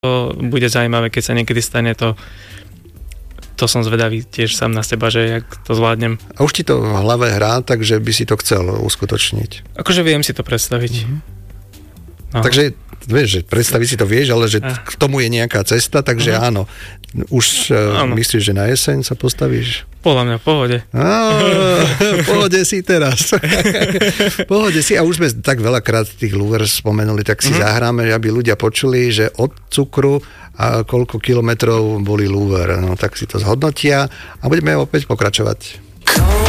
bude zaujímavé, keď sa niekedy stane to som zvedavý tiež sám na seba, že jak to zvládnem. A už ti to v hlave hrá, takže by si to chcel uskutočniť. Akože viem si to predstaviť. No. Takže vieš, že predstaviť si to vieš, ale že k tomu je nejaká cesta, takže áno. Už myslíš, že na jeseň sa postavíš? Podľa mňa v pohode. V pohode si teraz. V pohode si. A už sme tak veľakrát tých lúver spomenuli, tak si zahráme, aby ľudia počuli, že od cukru a koľko kilometrov boli lúver. No tak si to zhodnotia a budeme opäť pokračovať.